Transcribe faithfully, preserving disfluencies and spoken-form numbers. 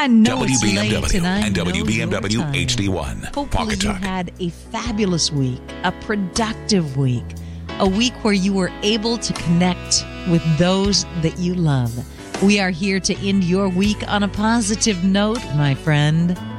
I know W it's B M W late and I and know W B M W your time. H D one. Hopefully you Pawcatuck. had a fabulous week, a productive week, a week where you were able to connect with those that you love. We are here to end your week on a positive note, my friend.